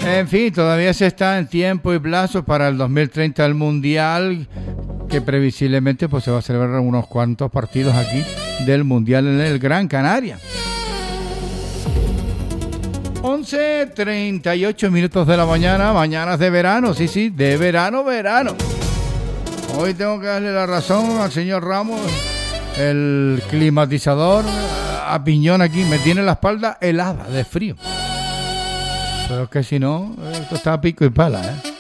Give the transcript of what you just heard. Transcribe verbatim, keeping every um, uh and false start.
En fin, todavía se está en tiempo y plazo para el dos mil treinta el Mundial, que previsiblemente pues, se va a celebrar unos cuantos partidos aquí del Mundial en el Gran Canaria. once treinta y ocho minutos de la mañana, mañanas de verano, sí, sí, de verano, verano. Hoy tengo que darle la razón al señor Ramos, el climatizador a piñón aquí, me tiene la espalda helada de frío. Pero es que si no, esto está a pico y pala, ¿eh?